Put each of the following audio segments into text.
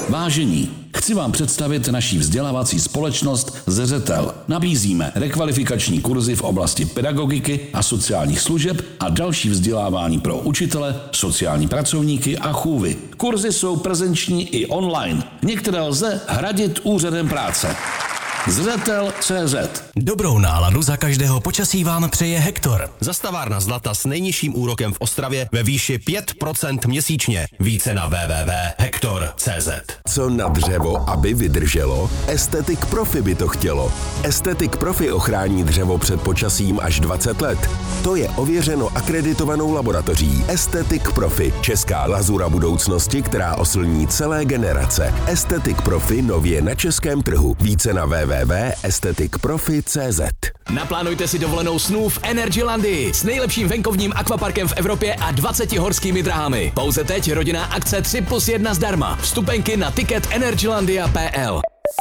Vážení, chci vám představit naší vzdělávací společnost Zřetel. Nabízíme rekvalifikační kurzy v oblasti pedagogiky a sociálních služeb a další vzdělávání pro učitele, sociální pracovníky a chůvy. Kurzy jsou prezenční i online. Některé lze hradit úřadem práce. Zřetel.cz. Dobrou náladu za každého počasí vám přeje Hektor. Zastavárna zlata s nejnižším úrokem v Ostravě ve výši 5% měsíčně. Více na www.hektor.cz. Co na dřevo, aby vydrželo? Aesthetic Profi by to chtělo. Aesthetic Profi ochrání dřevo před počasím až 20 let. To je ověřeno akreditovanou laboratoří Aesthetic Profi, česká lazura budoucnosti, která oslní celé generace. Aesthetic Profi nově na českém trhu. Více na www.aestheticprofi.cz. Naplánujte si dovolenou snů v Energylandii s nejlepším venkovním akvaparkem v Evropě a 20 horskými dráhami. Pouze teď rodinná akce 3+1 zdarma. Vstupenky na ticket energylandia.pl.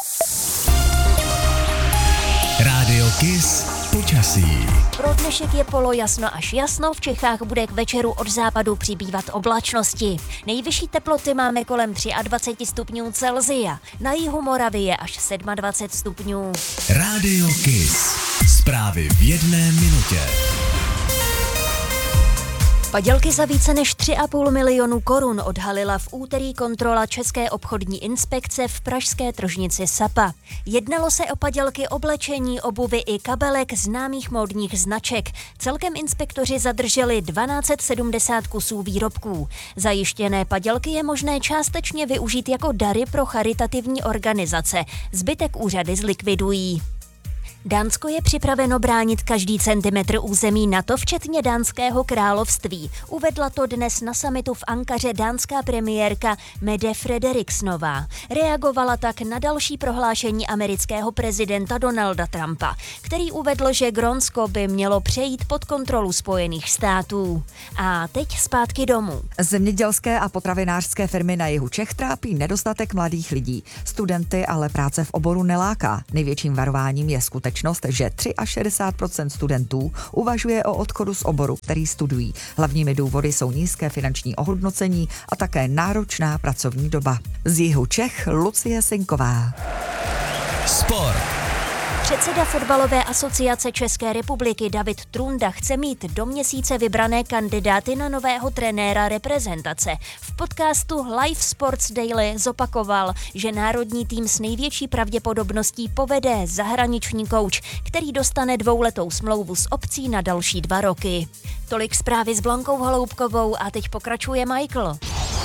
Rádio Kiss počasí. Pro dnešek je polojasno až jasno, v Čechách bude k večeru od západu přibývat oblačnosti. Nejvyšší teploty máme kolem 23 stupňů Celsia, na jihu Moravy je až 27 stupňů. Rádio Kiss. Zprávy v 1 minutě. Padělky za více než 3,5 milionu korun odhalila v úterý kontrola České obchodní inspekce v pražské tržnici Sapa. Jednalo se o padělky oblečení, obuvy i kabelek známých módních značek. Celkem inspektoři zadrželi 1270 kusů výrobků. Zajištěné padělky je možné částečně využít jako dary pro charitativní organizace. Zbytek úřady zlikvidují. Dánsko je připraveno bránit každý centimetr území NATO, včetně dánského království. Uvedla to dnes na summitu v Ankaře dánská premiérka Mette Frederikssonová. Reagovala tak na další prohlášení amerického prezidenta Donalda Trumpa, který uvedl, že Grónsko by mělo přejít pod kontrolu Spojených států. A teď zpátky domů. Zemědělské a potravinářské firmy na jihu Čech trápí nedostatek mladých lidí. Studenty ale práce v oboru neláká. Největším varováním je skutečnost, že 63% studentů uvažuje o odchodu z oboru, který studují. Hlavními důvody jsou nízké finanční ohodnocení a také náročná pracovní doba. Z jihu Čech Lucie Sinková. Sport. Předseda Fotbalové asociace České republiky David Trunda chce mít do měsíce vybrané kandidáty na nového trenéra reprezentace. V podcastu Live Sports Daily zopakoval, že národní tým s největší pravděpodobností povede zahraniční kouč, který dostane 2letou smlouvu s opcí na další 2 roky. Tolik zprávy s Blankou Holoubkovou a teď pokračuje Michael.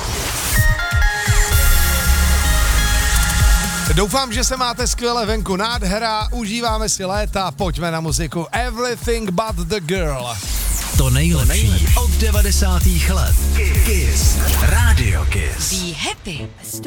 Doufám, že se máte skvěle venku, nádhera, užíváme si léta, pojďme na muziku Everything But The Girl. To nejlepší od 90. let. Kiss. Radio Kiss. Be happy.